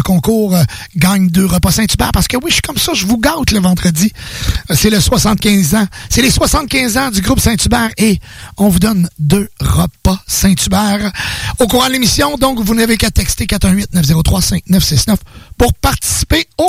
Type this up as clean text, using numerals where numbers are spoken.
concours gagne 2 repas Saint-Hubert. Parce que oui, je suis comme ça, je vous gâte le vendredi. C'est le 75 ans. C'est les 75 ans du groupe Saint-Hubert et on vous donne 2 repas Saint-Hubert au courant de l'émission. Donc, vous n'avez qu'à texter 418-903-5969 pour participer au